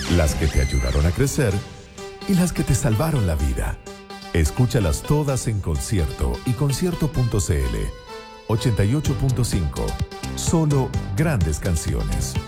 las que te ayudaron a crecer y las que te salvaron la vida. Escúchalas todas en concierto y concierto.cl. 88.5. Solo grandes canciones.